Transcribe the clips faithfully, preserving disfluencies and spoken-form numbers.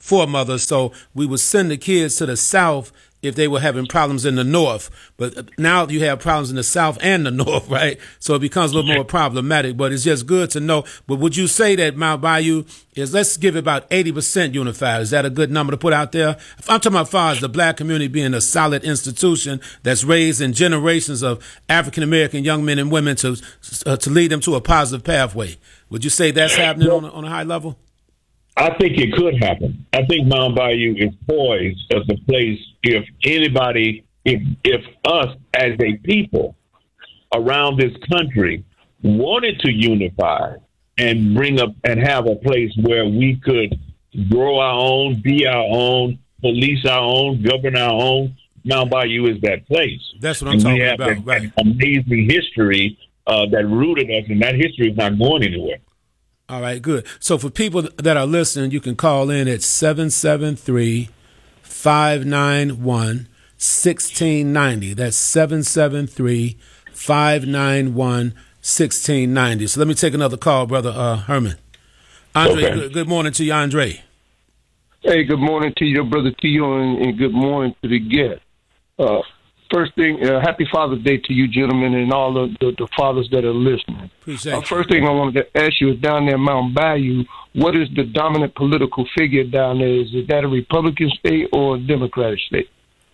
foremothers. So we would send the kids to the South if they were having problems in the North. But now you have problems in the South and the North, right? So it becomes a little more problematic. But it's just good to know. But would you say that Mount Bayou is, let's give it about eighty percent unified? Is that a good number to put out there? I'm talking about as far as the black community being a solid institution that's raising generations of African-American young men and women to uh, to lead them to a positive pathway. Would you say that's happening on a, on a high level? I think it could happen. I think Mount Bayou is poised as a place if anybody, if if us as a people around this country wanted to unify and bring up and have a place where we could grow our own, be our own, police our own, govern our own. Mount Bayou is that place. That's what I'm and talking we have about. An, right. an amazing history uh, that rooted us, and that history is not going anywhere. All right, good. So for people that are listening, you can call in at seven seven three, five nine one, one six nine zero. That's seven seven three, five nine one, one six nine zero. So let me take another call, Brother uh, Herman. Andre, okay. good, good morning to you, Andre. Hey, good morning to you, Brother Tio, and, and good morning to the guest. Uh, First thing, uh, happy Father's Day to you, gentlemen, and all the, the, the fathers that are listening. Appreciate uh, First thing I wanted to ask you is down there in Mount Bayou, what is the dominant political figure down there? Is it that a Republican state or a Democratic state?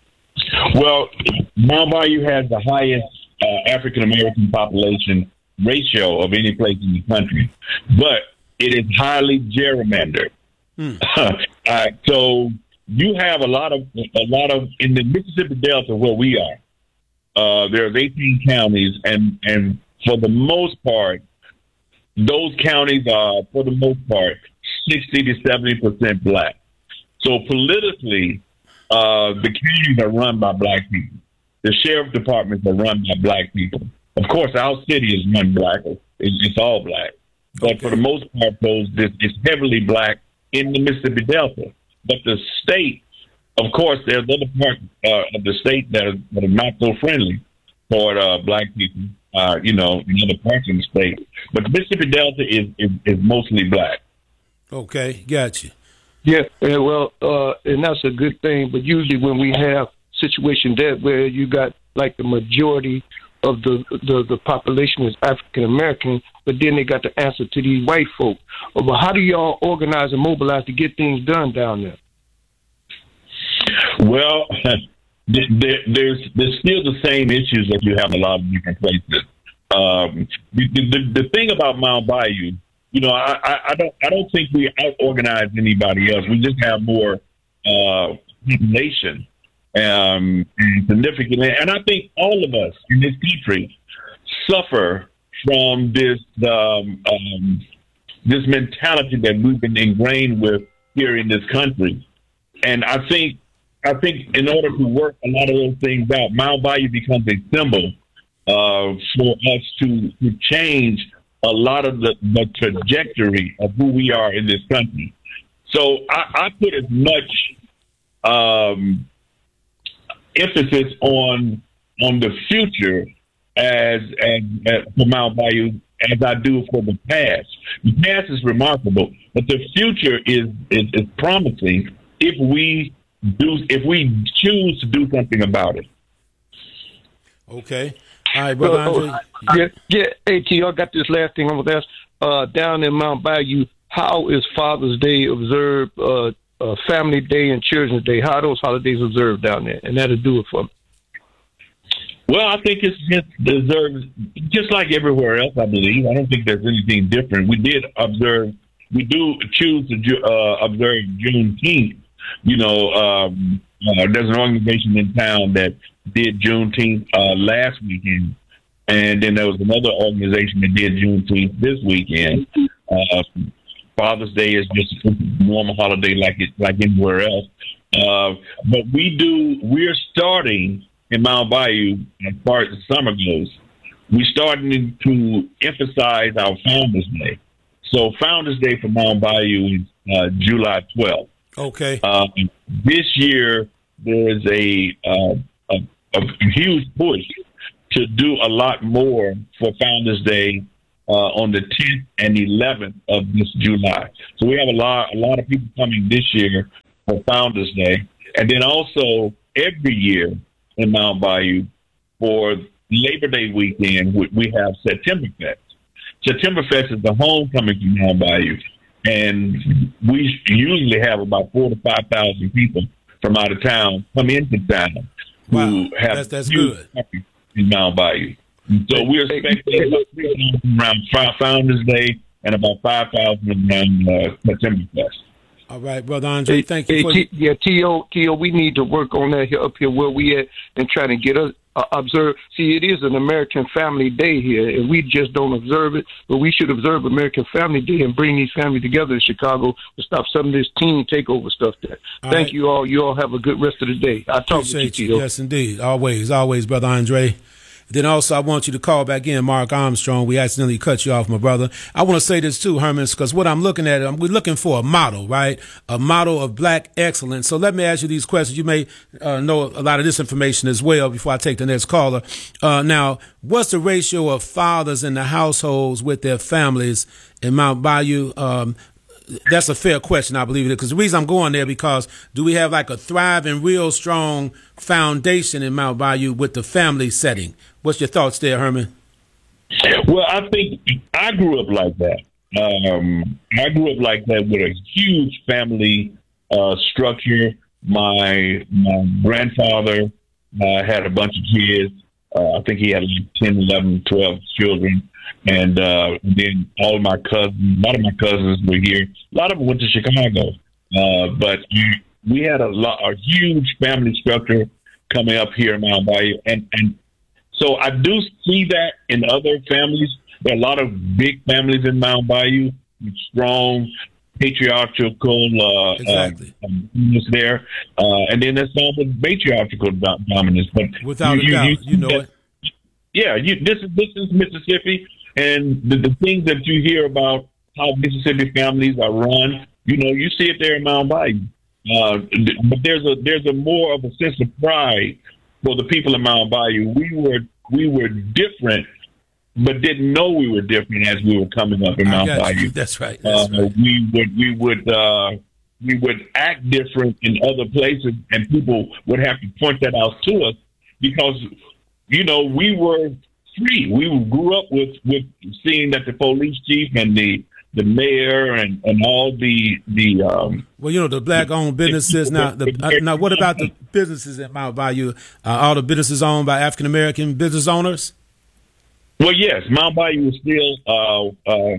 Well, Mount Bayou has the highest uh, African-American population ratio of any place in the country, but it is highly gerrymandered. Hmm. uh, so... You have a lot of a lot of in the Mississippi Delta where we are. Uh, there's eighteen counties, and and for the most part, those counties are for the most part sixty to seventy percent black. So politically, uh, the counties are run by black people. The sheriff departments are run by black people. Of course, our city is run black. It's, it's all black, but for the most part, those it's heavily black in the Mississippi Delta. But the state, of course, there's other parts uh, of the state that are, that are not so friendly toward uh, black people, uh, you know, in other parts of the state. But the Mississippi Delta is, is, is mostly black. Okay, got you. Yeah, yeah well, uh, and that's a good thing. But usually when we have situations that where you got like the majority of the, the, the population is African American, but then they got the answer to these white folk. But how do y'all organize and mobilize to get things done down there? Well, there, there's there's still the same issues that you have in a lot of different places. Um, the, the, the thing about Mount Bayou, you know, I, I, I don't I don't think we out organize anybody else. We just have more uh, population. Um, significantly, and I think all of us in this country suffer from this um, um, this mentality that we've been ingrained with here in this country. And I think I think in order to work a lot of those things out, Mount Bayou becomes a symbol uh, for us to, to change a lot of the, the trajectory of who we are in this country. So I, I put as much um, emphasis on on the future as, as, as for Mount Bayou as I do for the past. The past is remarkable, but the future is is, is promising if we do if we choose to do something about it. Okay. All right, Brother Andre. Uh, yeah, yeah. Hey, T, I got this last thing I want to ask. Uh, down in Mount Bayou, how is Father's Day observed? Uh, Uh, Family Day and Children's Day, how are those holidays observed down there? And that'll do it for me. Well, I think it's just deserves, just like everywhere else, I believe. I don't think there's anything different. We did observe, we do choose to uh, observe Juneteenth. You know, um, uh, there's an organization in town that did Juneteenth uh, last weekend. And then there was another organization that did Juneteenth this weekend. Uh, Father's Day is just a normal holiday like it like anywhere else. Uh, but we do, we're starting in Mount Bayou, as far as the summer goes, we're starting to emphasize our Founders Day. So Founders Day for Mount Bayou is uh, July twelfth. Okay. Uh, this year, there is a, uh, a, a huge push to do a lot more for Founders Day Uh, on the tenth and eleventh of this July. So we have a lot, a lot of people coming this year for Founders Day. And then also every year in Mount Bayou for Labor Day weekend, we have September Fest. September Fest is the homecoming to Mount Bayou. And we usually have about four to five thousand people from out of town come into town wow. who have that's, that's good in Mount Bayou. So we're expecting about three thousand around Founders Day and about five thousand around uh, September Fest. All right, Brother Andre, hey, thank you. Hey, for T- yeah, T O, T O, we need to work on that here up here where we at and try to get us uh, observe. See, it is an American Family Day here, and we just don't observe it. But we should observe American Family Day and bring these families together in Chicago to stop some of this teen takeover stuff. There. All Thank right. you all. You all have a good rest of the day. I'll talk to you, T O. Yes, indeed. Always, always, Brother Andre. Then also, I want you to call back in, Mark Armstrong. We accidentally cut you off, my brother. I want to say this too, Herman, because what I'm looking at, we're looking for a model, right? A model of black excellence. So let me ask you these questions. You may uh, know a lot of this information as well before I take the next caller. Uh, now, what's the ratio of fathers in the households with their families in Mount Bayou? Um, That's a fair question, I believe it is. Because the reason I'm going there, because do we have like a thriving, real strong foundation in Mount Bayou with the family setting? What's your thoughts there, Herman? Well, I think I grew up like that. Um, I grew up like that with a huge family uh, structure. My my grandfather uh, had a bunch of kids. Uh, I think he had like ten, eleven, twelve children. And uh, then all of my cousins, a lot of my cousins were here. A lot of them went to Chicago. Uh, but we had a, lot, a huge family structure coming up here in Mount Bayou. And, and so I do see that in other families. There are a lot of big families in Mount Bayou, strong, patriarchal uh, exactly. uh, dominance there. Uh, and then there's some with matriarchal do- dominance. But Without you, a doubt, you, you know that, it. Yeah, you, this is this is Mississippi. And the, the things that you hear about how Mississippi families are run, you know, you see it there in Mount Bayou. Uh, but there's a there's a more of a sense of pride for the people in Mount Bayou. We were we were different, but didn't know we were different as we were coming up in Mount Bayou. That's right. That's uh, right. We would we would uh, we would act different in other places, and people would have to point that out to us because, you know, we were free. We grew up with, with seeing that the police chief and the, the mayor and, and all the the um, well, you know, the black-owned businesses. Now, the, uh, now, what about the businesses at Mount Bayou? Uh, all the businesses owned by African American business owners? Well, yes, Mount Bayou is still uh, uh,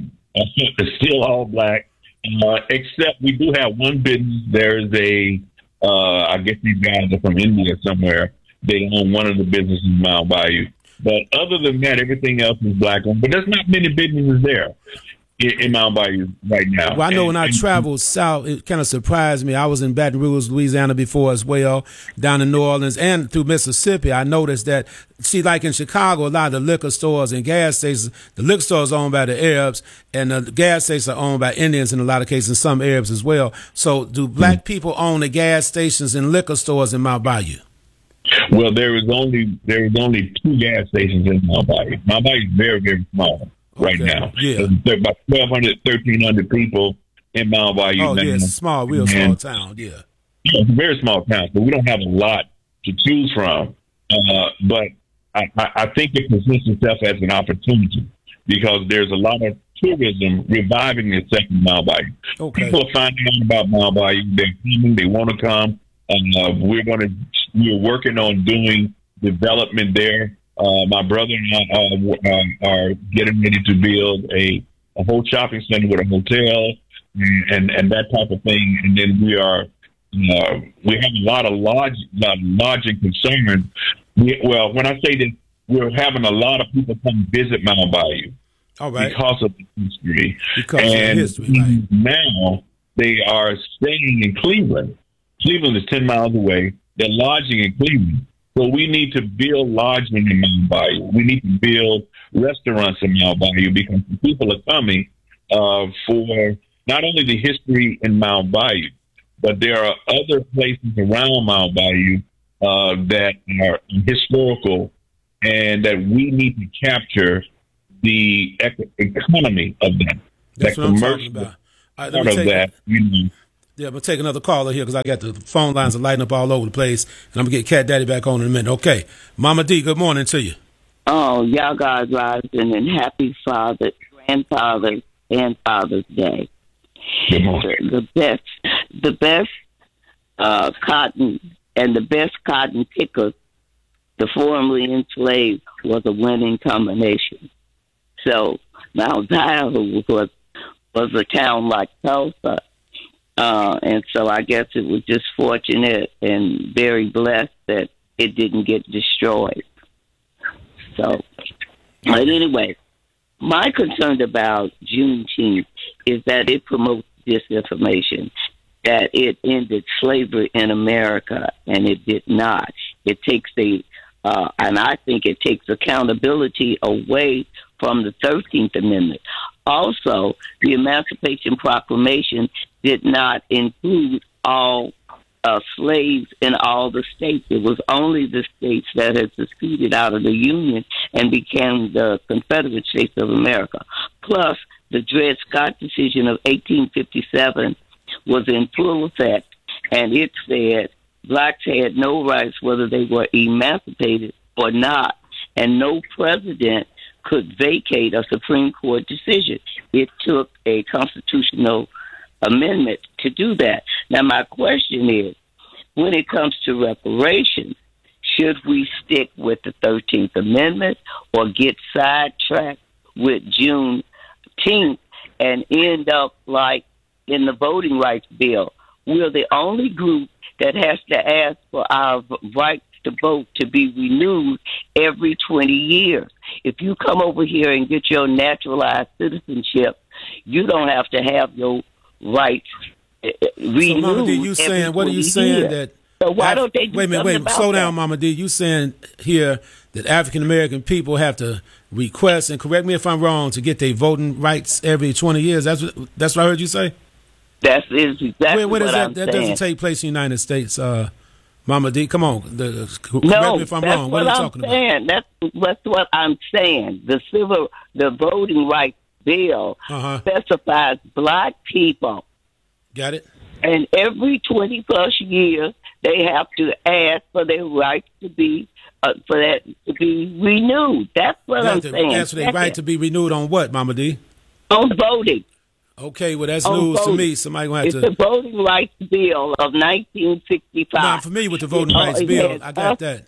is still all black, uh, except we do have one business. There's a uh, I guess these guys are from India somewhere. They own one of the businesses in Mount Bayou. But other than that, everything else is black owned. But there's not many businesses there in, in Mount Bayou right now. Well, I know and, when I and, traveled south, it kind of surprised me. I was in Baton Rouge, Louisiana before as well, down in New Orleans and through Mississippi. I noticed that, see, like in Chicago, a lot of the liquor stores and gas stations, the liquor stores are owned by the Arabs and the gas stations are owned by Indians in a lot of cases, and some Arabs as well. So do black mm-hmm. people own the gas stations and liquor stores in Mount Bayou? Well, there is only there is only two gas stations in Mount Bayou. Mount Bayou is very, very small right okay. now. Yeah. There's about twelve hundred, thirteen hundred people in Mount Bayou. Oh, now. yeah, it's a small, real and, small town, yeah. It's a very small town, so we don't have a lot to choose from. Uh, but I, I think it presents itself as an opportunity because there's a lot of tourism reviving itself in Mount Bayou. Okay. People are finding out about Mount Bayou. They're coming. They want to come. Uh, we're going to. We're working on doing development there. Uh, my brother and I uh, are getting ready to build a, a whole shopping center with a hotel and, and, and that type of thing. And then we are uh, we have a lot of lodge, lot of lodging concerns. We, well, when I say that, we're having a lot of people come visit Mount Bayou All right. because of the history. Because and of the history, right. Now they are staying in Cleveland. Cleveland is ten miles away. They're lodging in Cleveland. So we need to build lodging in Mount Bayou. We need to build restaurants in Mount Bayou because people are coming uh, for not only the history in Mount Bayou, but there are other places around Mount Bayou uh, that are historical and that we need to capture the ec- economy of them. That's that what I'm talking about. All right, let part me of take that, you know, Yeah, I'm going to take another caller here because I got the phone lines are lighting up all over the place, and I'm going to get Cat Daddy back on in a minute. Okay. Mama D, good morning to you. Oh, y'all guys rising and happy Father, Grandfather's and Father's Day. Good morning. The, the best, the best uh, cotton and the best cotton pickers, the formerly enslaved, was a winning combination. So Mount Zion was was a town like Tulsa. Uh, and so I guess it was just fortunate and very blessed that it didn't get destroyed. So, but anyway, my concern about Juneteenth is that it promotes disinformation, that it ended slavery in America, and it did not. It takes the, uh, and I think it takes accountability away from the thirteenth Amendment. Also, the Emancipation Proclamation did not include all uh, slaves in all the states. It was only the states that had seceded out of the Union and became the Confederate States of America. Plus, the Dred Scott decision of eighteen fifty-seven was in full effect, and it said blacks had no rights whether they were emancipated or not, and no president could vacate a Supreme Court decision. It took a constitutional amendment to do that. Now, my question is, when it comes to reparations, should we stick with the thirteenth Amendment or get sidetracked with Juneteenth and end up like in the voting rights bill? We're the only group that has to ask for our rights to vote to be renewed every twenty years. If you come over here and get your naturalized citizenship, you don't have to have your rights renewed. So, Mama D, you saying, what are you saying years. that? So why don't they do wait a minute, wait, about slow that? down, Mama D. You saying here that African American people have to request, and correct me if I'm wrong, to get their voting rights every twenty years? That's what, that's what I heard you say? That's is exactly wait, what is that? I'm That saying. doesn't take place in the United States, uh, Mama D. Come on, the, correct No, me if I'm that's wrong. what, What are you I'm talking saying. about? That's, that's what I'm saying. The civil, the voting rights bill Uh-huh. specifies black people, Got it? and every twenty plus years they have to ask for their rights to be uh, for that to be renewed. That's what They I'm have to saying. ask for their right to be renewed on what, Mama D? On voting. Okay, well, that's On news to voting. me. Somebody going It's to have the to. voting rights bill of nineteen sixty-five. No, I'm familiar with the voting It- rights it bill. has I got us- that.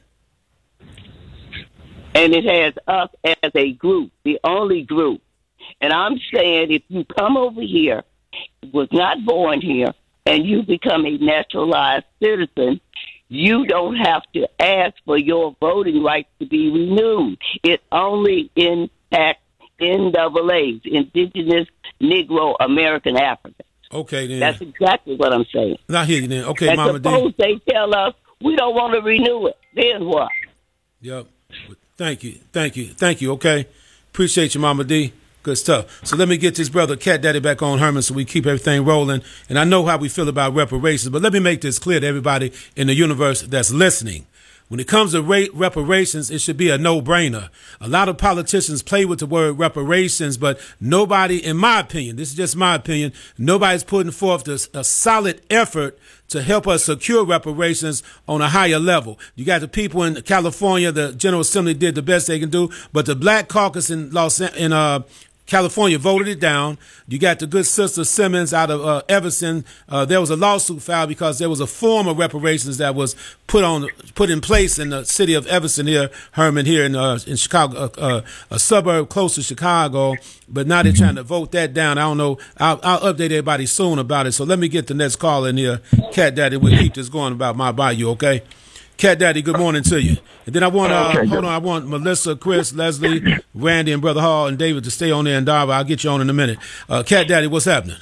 And it has us as a group, the only group. And I'm saying if you come over here, was not born here, and you become a naturalized citizen, you don't have to ask for your voting rights to be renewed. It only impacts N double A's, Indigenous Negro American Africans. Okay, then. That's exactly what I'm saying. I hear you then. Okay, And Mama D. suppose they tell us we don't want to renew it. Then what? Yep. Thank you. Thank you. Thank you. Okay. Appreciate you, Mama D. Good stuff. So let me get this brother Cat Daddy back on, Herman, so we keep everything rolling. And I know how we feel about reparations, but let me make this clear to everybody in the universe that's listening. When it comes to rate reparations, it should be a no-brainer. A lot of politicians play with the word reparations, but nobody, in my opinion, this is just my opinion, nobody's putting forth this, a solid effort to help us secure reparations on a higher level. You got the people in California, the General Assembly did the best they can do, but the Black Caucus in Los in uh California voted it down. You got the good sister Simmons out of uh, Everson. Uh, there was a lawsuit filed because there was a form of reparations that was put on, put in place in the city of Everson here, Herman, here in uh, in Chicago, uh, uh, a suburb close to Chicago. But now they're trying to vote that down. I don't know. I'll, I'll update everybody soon about it. So let me get the next call in here, Cat Daddy. We'll keep this going about my bayou, okay? Cat Daddy, good morning to you. And then I want, uh, Okay, hold on, I want Melissa, Chris, Leslie, Randy, and Brother Hall and David to stay on there in Darby. I'll get you on in a minute. Uh, Cat Daddy, what's happening?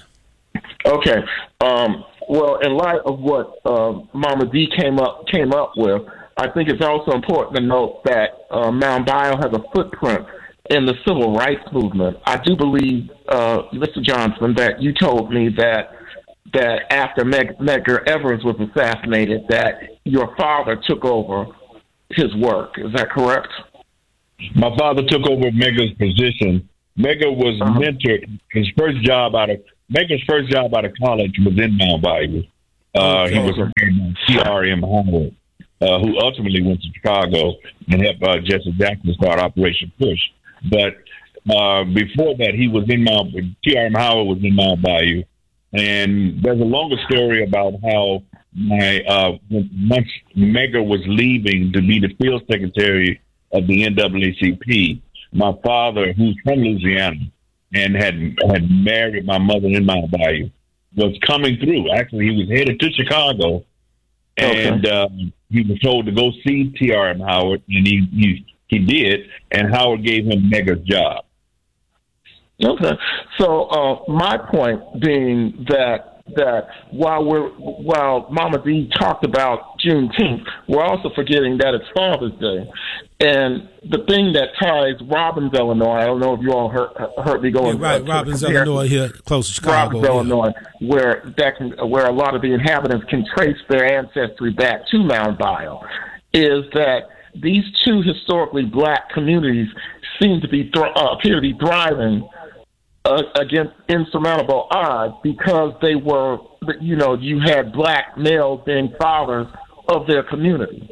Okay. Um, well, in light of what uh, Mama D came up came up with, I think it's also important to note that uh, Mount Bio has a footprint in the civil rights movement. I do believe, uh, Mister Johnson, that you told me that that after Meg- Medgar Evers was assassinated, that your father took over his work. Is that correct? My father took over Mega's position. Mega was Uh-huh. mentored. His first job out of Baker's first job out of college was in Mount Bayou. Uh, Okay. He was in T R M Howard, uh, who ultimately went to Chicago and helped uh, Jesse Jackson start Operation Push. But uh, before that, he was in Mount T R M Howard was in Mount Bayou, and there's a longer story about how my uh, once Megger was leaving to be the field secretary of the N double A C P, my father, who's from Louisiana and had had married my mother in Mount Bayou, was coming through. Actually, he was headed to Chicago, and okay. uh, he was told to go see T R M Howard, and he, he he did, and Howard gave him Megger's job. Okay, so uh, my point being that that while we're while Mama D talked about Juneteenth, we're also forgetting that it's Father's Day, and the thing that ties Robbins, Illinois. I don't know if you all heard, heard me going. Yeah, right, uh, Robbins, Illinois, here close to Chicago. Robbins, yeah. Illinois, where that can, where a lot of the inhabitants can trace their ancestry back to Mount Bayou, is that these two historically black communities seem to be th- uh, appear to be thriving Uh, against insurmountable odds because they were, you know, you had black males being fathers of their community.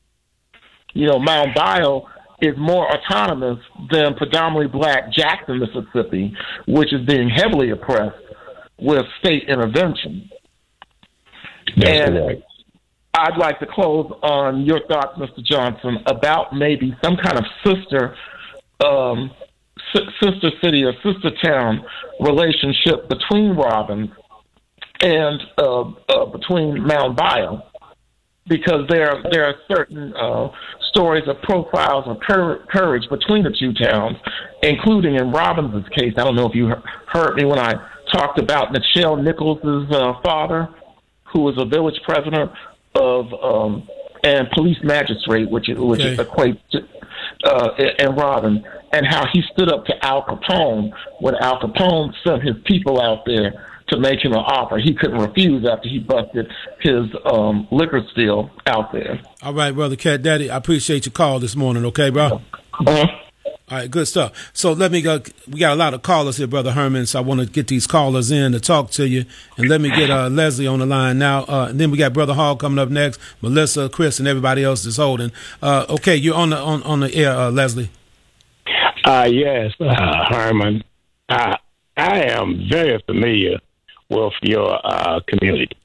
You know, Mount Bayou is more autonomous than predominantly black Jackson, Mississippi, which is being heavily oppressed with state intervention. That's and right. I'd like to close on your thoughts, Mister Johnson, about maybe some kind of sister um sister city or sister town relationship between Robbins and uh, uh, between Mount Bayou, because there there are certain uh, stories of profiles of cur- courage between the two towns, including in Robbins' case. I don't know if you heard me when I talked about Nichelle Nichols' uh, father, who was a village president of um, and police magistrate, which which okay. equates to uh, and Robbins, and how he stood up to Al Capone when Al Capone sent his people out there to make him an offer he couldn't refuse after he busted his um, liquor steal out there. All right, Brother Cat Daddy, I appreciate your call this morning, okay, bro? Uh-huh. All right, good stuff. So let me go. We got a lot of callers here, Brother Herman, so I want to get these callers in to talk to you. And let me get uh, Leslie on the line now. Uh, and then we got Brother Hall coming up next, Melissa, Chris, and everybody else is holding. Uh, okay, you're on the on, on the air, uh, Leslie. Uh, yes, uh, Herman. Uh, I am very familiar with your uh, community.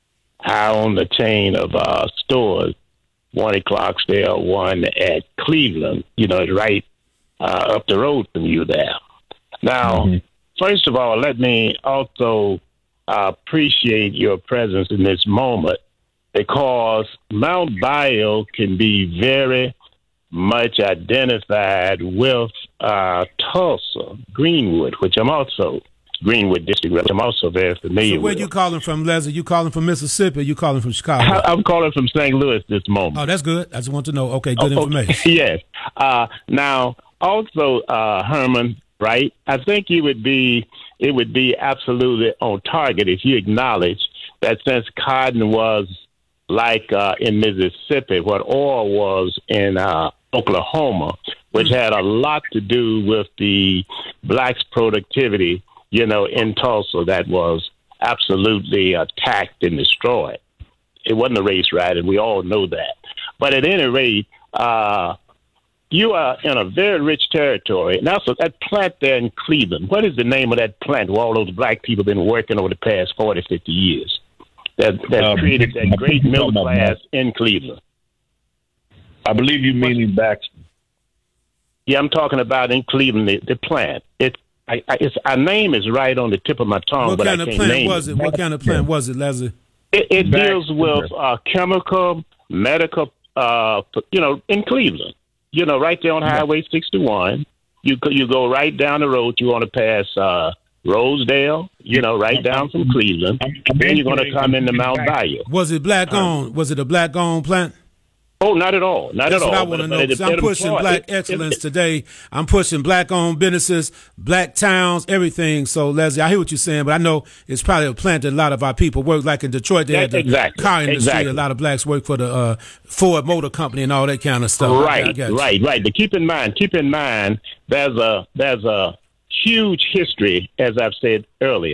I own the chain of uh, stores, one at Clarksdale, one at Cleveland, you know, right uh, up the road from you there. Now, mm-hmm. first of all, let me also uh, appreciate your presence in this moment, because Mount Bayou can be very much identified with uh, Tulsa, Greenwood, which I'm also, Greenwood District, which I'm also very familiar So where with. you calling from, Leslie? You calling from Mississippi or you calling from Chicago? I, I'm calling from Saint Louis this moment. Oh, that's good. I just want to know. Okay, good Oh, information. okay. Yes. Uh, now, also, uh, Herman, right, I think you would be, it would be absolutely on target if you acknowledge that since cotton was like uh, in Mississippi, what oil was in uh, Oklahoma, which mm. had a lot to do with the blacks' productivity, you know, in Tulsa, that was absolutely attacked and destroyed. It wasn't a race riot, and we all know that. But at any rate, uh, you are in a very rich territory. And also, that plant there in Cleveland, what is the name of that plant where all those black people have been working over the past forty, fifty years? That, that um, created that great middle class in Cleveland. I believe you mean Baxter. Yeah, I'm talking about in Cleveland, the, the plant. It, I, I, it's, our name is right on the tip of my tongue, what but kind I of can't plant name was it? it. What kind of plant was it, Leslie? It, it deals with uh, chemical, medical, uh, you know, in Cleveland. You know, right there on Highway sixty-one. You you go right down the road. You want to pass uh, Rosedale, you know, right down from Cleveland. Then you're going to come into Mount Bayou. Was it black owned? Was it a black owned plant? Oh, not at all. Not That's at all. what I want to know. 'Cause I'm pushing black excellence today. I'm pushing black-owned businesses, black towns, everything. So, Leslie, I hear what you're saying, but I know it's probably a plant that a lot of our people work. Like in Detroit, they had the exactly. car industry. Exactly. A lot of blacks work for the uh, Ford Motor Company and all that kind of stuff. Right, right, right. But keep in mind, keep in mind, there's a there's a huge history, as I've said earlier,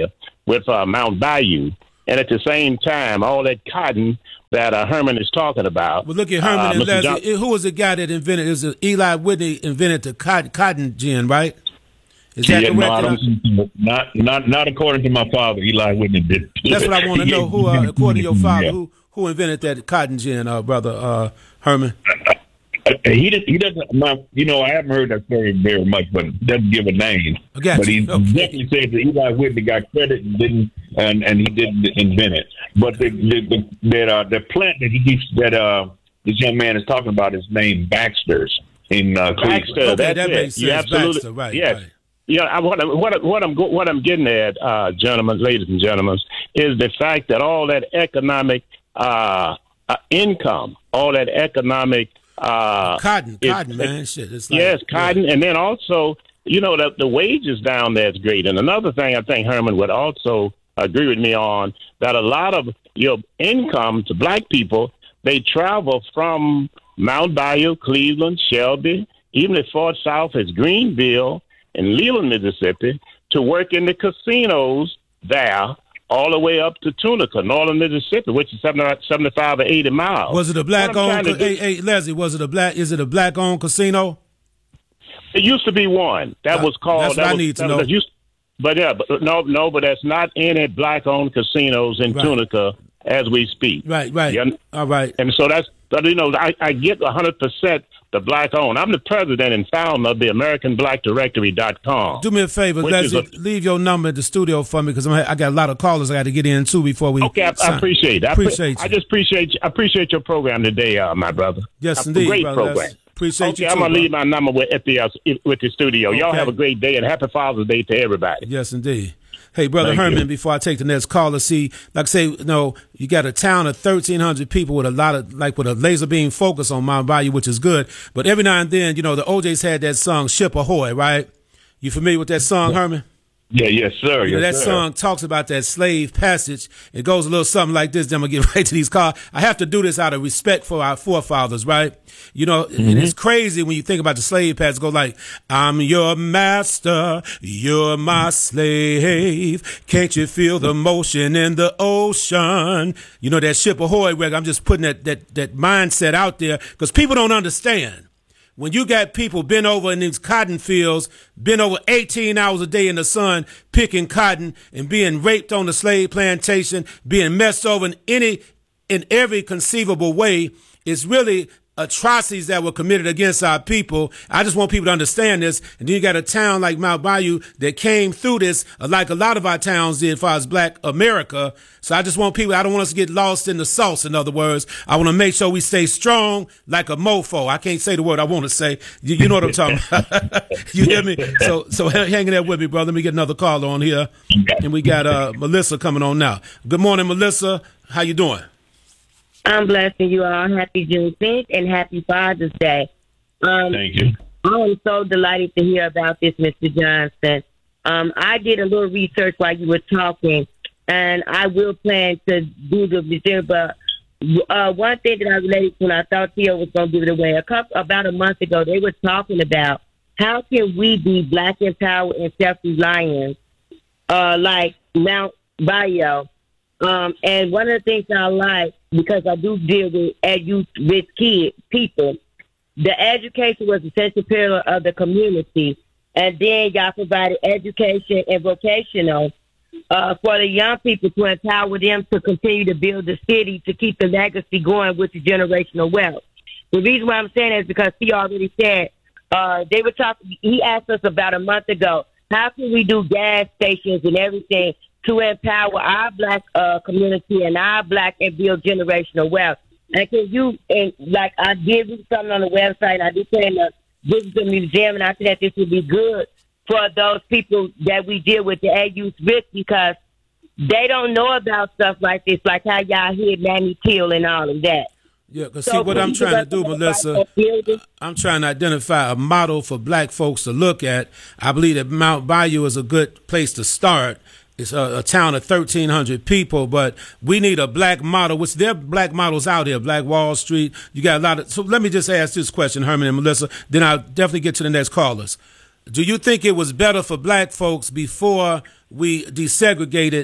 with uh, Mount Bayou. And at the same time, all that cotton that uh, Herman is talking about. Well, look at Herman uh, and Mister Leslie. John- Who was the guy that invented? It was uh, Eli Whitney invented the cotton, cotton gin, right? Is that Yeah, correct? no, I don't, not not not according to my father. Eli Whitney did. That's what I want to know. Who, uh, according to your father, Yeah. who who invented that cotton gin, uh, brother uh, Herman? Uh, He did, he doesn't. My, you know, I haven't heard that story very much, but doesn't give a name. I got but he you. Okay. definitely said that Eli Whitney got credit and didn't, and, and he didn't invent it. But the the the, that, uh, the plant that he keeps that uh, this young man is talking about is named Baxter's in uh, Cleveland. Baxter, Okay, that's that it. makes You sense. absolutely, Baxter, right, yes. right. Yeah, I, what, I- what, I- what I'm go- what I'm getting at, uh, gentlemen, ladies and gentlemen, is the fact that all that economic uh, uh, income, all that economic uh, Cotton, is- cotton, man, shit. It's like, yes, cotton, and then also, you know, the, the wages down there is great. And another thing I think Herman would also agree with me on, that a lot of your income to black people, they travel from Mount Bayou, Cleveland, Shelby, even as far south as Greenville and Leland, Mississippi, to work in the casinos there, all the way up to Tunica, northern Mississippi, which is seventy-five or eighty miles. Was it a black What I'm owned? trying to Hey, do- hey, Leslie, was it a black? Is it a black owned casino? It used to be one that Uh, was called. that's that what I was, need to that know. was- used- but yeah, but no, no, but that's not any black-owned casinos in Right. Tunica as we speak. Right, right. Yeah. All right. And so that's, but, you know, I, I get one hundred percent the black-owned. I'm the president and founder of the American Black Directory dot com. Do me a favor, Which is Leslie. a- leave your number at the studio for me because I got a lot of callers I got to get in too before we. Okay, I, I sign. appreciate it. I, pre- Appreciate you. I just appreciate I appreciate your program today, uh, my brother. Yes, A indeed, great brother. program. Leslie. Appreciate okay, you. I'm too, gonna leave brother. my number with at the uh, with the studio. Y'all Okay. have a great day and happy Father's Day to everybody. Yes, indeed. Hey, brother Thank Herman, you. before I take the next caller, see, like I say, you know, you got a town of thirteen hundred people with a lot of, like with a laser beam focus on Mount Bayou, which is good. But every now and then, you know, the O J's had that song, Ship Ahoy, right? You familiar with that song, Herman? Yeah, yes, sir. You know, yes, that sir. song talks about that slave passage. It goes a little something like this. Then I'm going to get right to these calls. I have to do this out of respect for our forefathers, right? You know, Mm-hmm. and it's crazy when you think about the slave passage. Go like, I'm your master, you're my slave. Can't you feel the motion in the ocean? You know, that Ship Ahoy record. I'm just putting that, that, that mindset out there because people don't understand. When you got people bent over in these cotton fields, been over eighteen hours a day in the sun, picking cotton and being raped on the slave plantation, being messed over in any, in every conceivable way, it's really atrocities that were committed against our people. I just want people to understand this. And then you got a town like Mount Bayou that came through this, uh, like a lot of our towns did as far as black America. So I just want people, I don't want us to get lost in the sauce. In other words, I want to make sure we stay strong like a mofo. I can't say the word I want to say. You, you know what I'm talking about. You hear me? So, so hang in there with me, brother. Let me get another caller on here. And we got, uh, Melissa coming on now. Good morning, Melissa. How you doing? I'm blessing you all. Happy Juneteenth and happy Father's Day. Um, Thank you. I am so delighted to hear about this, Mister Johnson. Um, I did a little research while you were talking, and I will plan to do the video. But uh, one thing that I related to, and I thought Theo was going to give it away, a couple about a month ago, they were talking about how can we be black empowered and self-reliant, uh, like Mount Bayou. Um, and one of the things I like, because I do deal with ed- youth, with kids, people, the education was the central pillar of the community. And then y'all provided education and vocational uh, for the young people to empower them to continue to build the city, to keep the legacy going with the generational wealth. The reason why I'm saying that is because he already said, uh, they were talking, he asked us about a month ago, how can we do gas stations and everything to empower our black uh, community and our black and build generational wealth? And can you, and like I did read something on the website, I did plan to visit the museum, and I said that this would be good for those people that we deal with, the A Youth with, because they don't know about stuff like this, like how y'all hear Manny Till and all of that. Yeah, because So see what can I'm you trying to give do, us Melissa, about that building? I'm trying to identify a model for black folks to look at. I believe that Mount Bayou is a good place to start. It's a, a town of thirteen hundred people, but we need a black model, which there are black models out here, Black Wall Street. You got a lot of, so let me just ask this question, Herman and Melissa, then I'll definitely get to the next callers. Do you think it was better for black folks before we desegregated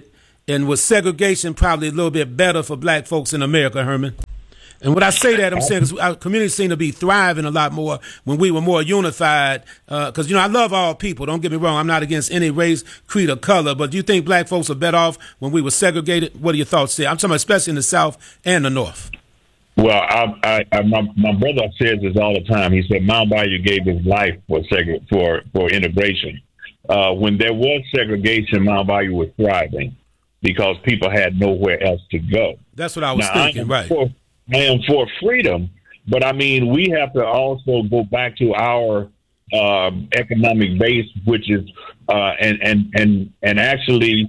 And was segregation probably a little bit better for black folks in America, Herman? And when I say that, I'm saying 'cause our community seemed to be thriving a lot more when we were more unified. Because, uh, you know, I love all people. Don't get me wrong. I'm not against any race, creed, or color. But do you think black folks are better off when we were segregated? What are your thoughts there? I'm talking about especially in the South and the North. Well, I, I, I, my, my brother says this all the time. He said Mount Bayou gave his life for seg- for for integration. Uh, when there was segregation, Mount Bayou was thriving because people had nowhere else to go. That's what I was now, thinking, I am right? For, I am for freedom, but I mean, we have to also go back to our um, economic base, which is uh, and and and and actually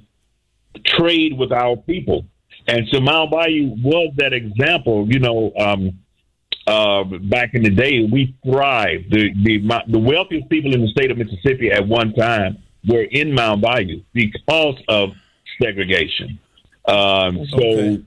trade with our people. And so Mount Bayou was that example. You know, um, uh, back in the day, we thrived. The, the the wealthiest people in the state of Mississippi at one time were in Mount Bayou because of segregation. Um, so okay.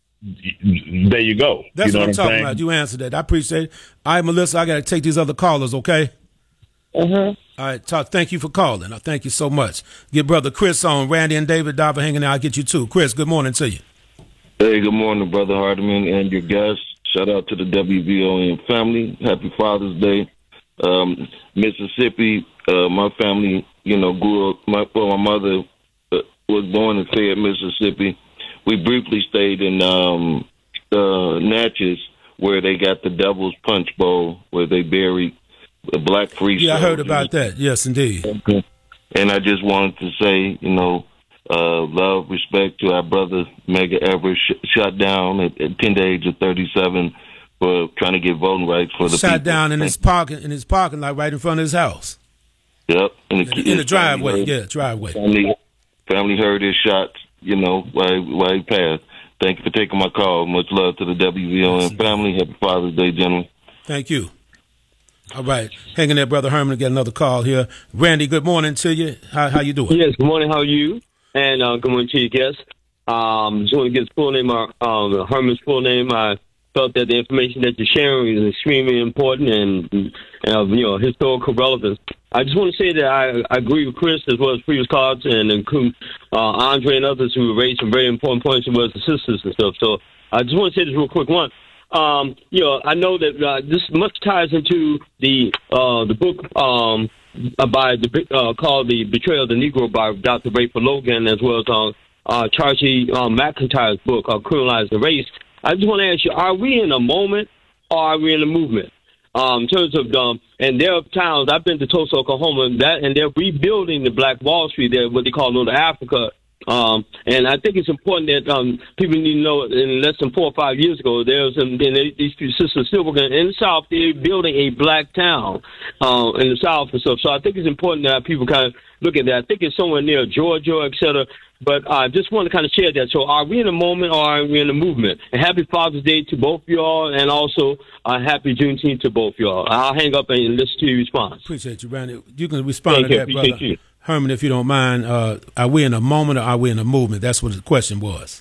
there you go. That's you know what I'm what talking saying? about. You answered that. I appreciate it. All right, Melissa, I got to take these other callers, okay? Mm-hmm. All right, talk. Thank you for calling. I thank you so much. Get Brother Chris on. Randy and David Dauber hanging out. I'll get you too. Chris, good morning to you. Hey, good morning, Brother Hardiman and your guests. Shout out to the W V O N family. Happy Father's Day. Um, Mississippi, uh, my family, you know, grew up, my, well, my mother uh, was born in Fayette, Mississippi. We briefly stayed in um, uh, Natchez, where they got the Devil's Punch Bowl, where they buried the black free Yeah, I heard soldiers. about that. Yes, indeed. Okay. And I just wanted to say, you know, Uh, love, respect to our brother Medgar Evers, sh- shot down at, at tender age of thirty-seven for trying to get voting rights for the shot people. down in his parking in his parking lot right in front of his house. Yep, in the, in the, in the driveway. Heard, yeah, driveway. Family, family heard his shots, you know, while, while he passed. Thank you for taking my call. Much love to the W V O N yes, family. Happy Father's Day, gentlemen. Thank you. All right, hanging there, Brother Herman. Get another call here. Randy, good morning to you. How how you doing? Yes, good morning. How are you? And uh, good morning to you, guests. Um, just want to get his full name, uh, um, Herman's full name. I felt that the information that you're sharing is extremely important and, and uh, you know, historical relevance. I just want to say that I, I agree with Chris as well as previous callers and include uh, Andre and others who raised some very important points as well as the sisters and stuff. So I just want to say this real quick. One, um, you know, I know that uh, this much ties into the uh, the book. Um, by the uh, called The Betrayal of the Negro by Doctor Rayford Logan, as well as uh, uh, Charlie uh, McIntyre's book, uh, Criminalize the Race. I just want to ask you, are we in a moment or are we in a movement? Um, in terms of, um, and there are towns, I've been to Tulsa, Oklahoma, that, and they're rebuilding the Black Wall Street there, what they call Little Africa. Um, and I think it's important that um, people need to know in less than four or five years ago, there was some, and they, these sisters still working in the South, they're building a black town uh, in the South and stuff. So I think it's important that people kind of look at that. I think it's somewhere near Georgia, et cetera. But I uh, just want to kind of share that. So are we in a moment or are we in a movement? And happy Father's Day to both y'all, and also uh, happy Juneteenth to both y'all. I'll hang up and listen to your response. Appreciate you, Randy. You can respond Thank to you. that, Appreciate brother. You. Herman, if you don't mind, uh, are we in a moment or are we in a movement? That's what the question was.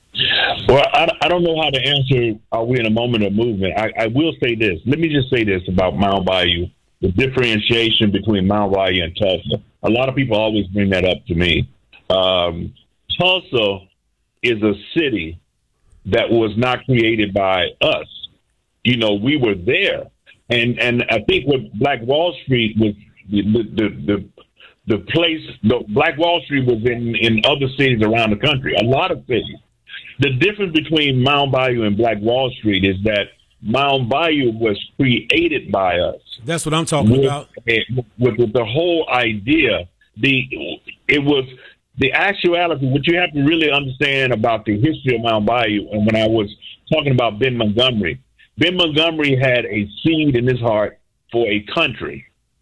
Well, I, I don't know how to answer, are we in a moment or movement? I, I will say this. Let me just say this about Mount Bayou, the differentiation between Mount Bayou and Tulsa. A lot of people always bring that up to me. Um, Tulsa is a city that was not created by us. You know, we were there. And and I think what Black Wall Street was, the the, the The place, the Black Wall Street was in, in other cities around the country, a lot of cities. The difference between Mount Bayou and Black Wall Street is that Mount Bayou was created by us. That's what I'm talking with, about. With, with the whole idea, the it was the actuality. What you have to really understand about the history of Mount Bayou, and when I was talking about Ben Montgomery, Ben Montgomery had a seed in his heart for a country.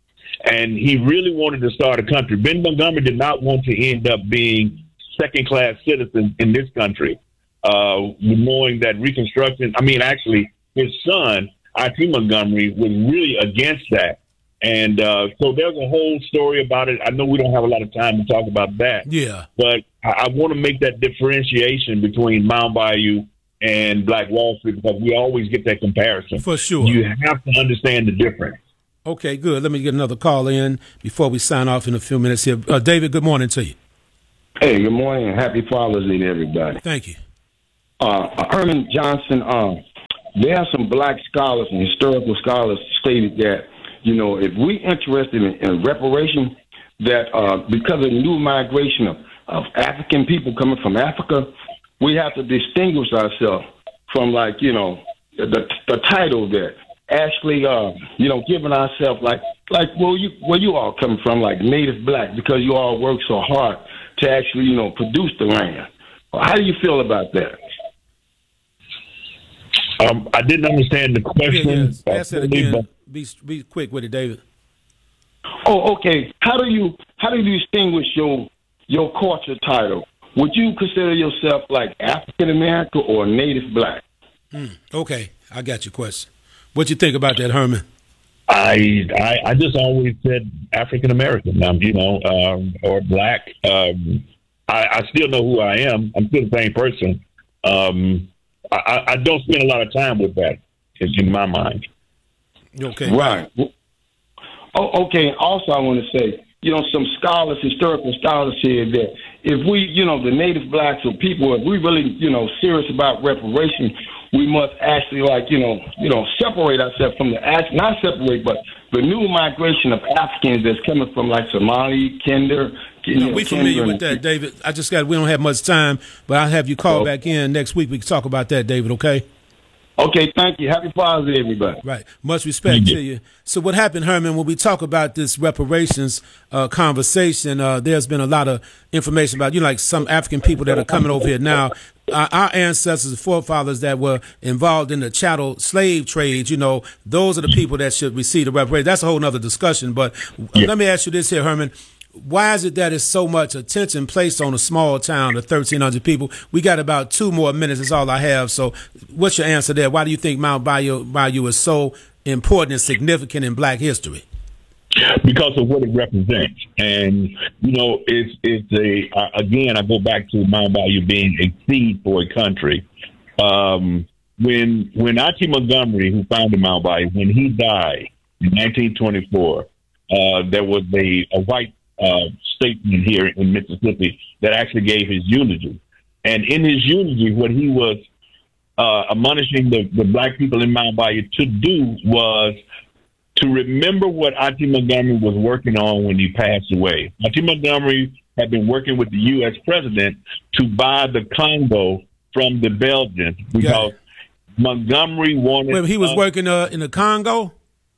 And he really wanted to start a country. Ben Montgomery did not want to end up being second-class citizens in this country, uh, knowing that Reconstruction, I mean, actually, his son, I T Montgomery, was really against that. And uh, so there's a whole story about it. I know we don't have a lot of time to talk about that. Yeah. But I, I want to make that differentiation between Mount Bayou and Black Wall Street because we always get that comparison. For sure. You have to understand the difference. Okay, good. Let me get another call in before we sign off in a few minutes here. Uh, David, good morning to you. Hey, good morning and happy Father's Day to everybody. Thank you. Uh, Herman Johnson, um, there are some black scholars and historical scholars stated that, you know, if we interested in, in reparation, that uh, because of the new migration of, of African people coming from Africa, we have to distinguish ourselves from, like, you know, the the title that actually, uh, you know, giving ourselves like like where you where you all come from, like native black, because you all work so hard to actually, you know, produce the land. How do you feel about that? Um, I didn't understand the question. Yeah, yes. Ask it again. But- Be be quick with it, David. Oh, okay. How do you how do you distinguish your your culture title? Would you consider yourself like African American or native black? Hmm. Okay, I got your question. What you think about that, Herman? I, I I just always said African American, um, you know, um, or black. Um, I, I still know who I am. I'm still the same person. Um, I, I don't spend a lot of time with that, in my mind. Okay. Right. Oh, okay. Also, I want to say, you know, some scholars, historical scholars said that if we, you know, the native blacks or people, if we really, you know, serious about reparation, we must actually, like, you know, you know, separate ourselves from the act, not separate, but the new migration of Africans that's coming from like Somali, Kinder. You No, know, we familiar Kinder with that, David. I just got. We don't have much time, but I'll have you call Oh. back in next week. We can talk about that, David. Okay. Okay, thank you. Happy Father's Day, everybody. Right. Much respect to you. So what happened, Herman, when we talk about this reparations uh, conversation, uh, there's been a lot of information about, you know, like some African people that are coming over here now. Our, our ancestors and forefathers that were involved in the chattel slave trade, you know, those are the people that should receive the reparations. That's a whole nother discussion. But Yeah. let me ask you this here, Herman. Why is it that it's so much attention placed on a small town of thirteen hundred people? We got about two more minutes. That's all I have. So what's your answer there? Why do you think Mount Bayou, Bayou is so important and significant in black history? Because of what it represents. And, you know, it's, it's a, uh, again, I go back to Mount Bayou being a seed for a country. Um, when, when Archie Montgomery, who founded Mount Bayou, when he died in nineteen twenty-four, uh, there was a, a white uh, statesman here in Mississippi that actually gave his eulogy. And in his eulogy, what he was uh, admonishing the, the black people in Mount Bayou to do was to remember what Archie Montgomery was working on when he passed away. Archie Montgomery had been working with the U S president to buy the Congo from the Belgians because Yeah. Montgomery wanted... Wait, he was us- working uh, in the Congo?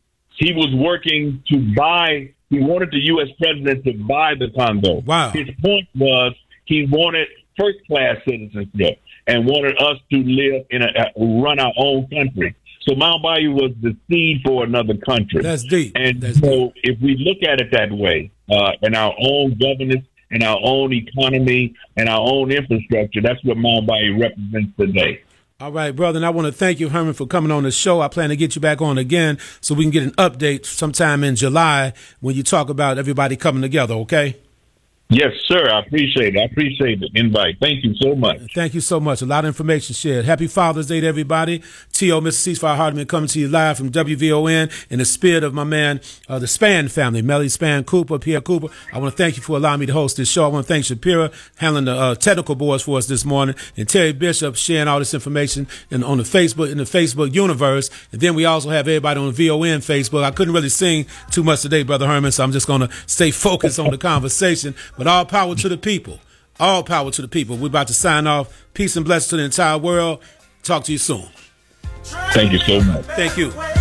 He was working to buy... He wanted the U S president to buy the Congo. Wow. His point was he wanted first-class citizenship and wanted us to live in a... Uh, run our own country. So Mount Bayou was the seed for another country. That's deep. And That's so if we look at it that way, uh, in our own governance, in our own economy, and our own infrastructure, that's what Mount Bayou represents today. All right, brother, and I want to thank you, Herman, for coming on the show. I plan to get you back on again so we can get an update sometime in July when you talk about everybody coming together, okay? Yes, sir. I appreciate it. I appreciate the invite. Thank you so much. Thank you so much. A lot of information shared. Happy Father's Day to everybody. T O. Mister Ceasefire Hardeman coming to you live from W V O N in the spirit of my man, uh, the Span family, Melly Span Cooper, Pierre Cooper. I want to thank you for allowing me to host this show. I want to thank Shapira handling the uh, technical boards for us this morning, and Terry Bishop sharing all this information in, on the Facebook, in the Facebook universe. And then we also have everybody on the V O N Facebook. I couldn't really sing too much today, Brother Herman, so I'm just going to stay focused on the conversation. But all power to the people. All power to the people. We're about to sign off. Peace and blessings to the entire world. Talk to you soon. Thank you so much. Thank you.